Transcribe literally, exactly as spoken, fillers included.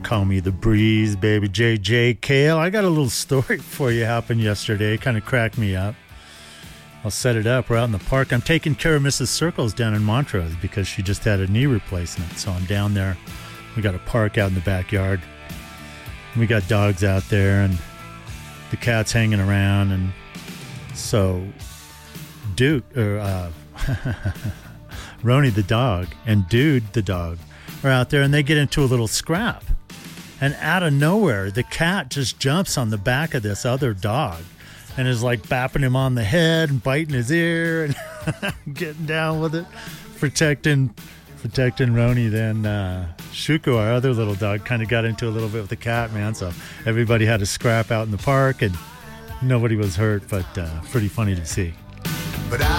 Call me the breeze, baby. J J Kale. I got a little story for you. Happened yesterday. It kind of cracked me up. I'll set it up. We're out in the park. I'm taking care of Missus Circles down in Montrose because she just had a knee replacement. So I'm down there. We got a park out in the backyard. We got dogs out there and the cat's hanging around. And so Duke, or uh, Roni the dog and Dude the dog are out there and they get into a little scrap. And out of nowhere, the cat just jumps on the back of this other dog and is like bapping him on the head and biting his ear and getting down with it, protecting protecting Roni. Then uh, Shuko, our other little dog, kind of got into a little bit with the cat, man. So everybody had a scrap out in the park and nobody was hurt, but uh, pretty funny to see. But I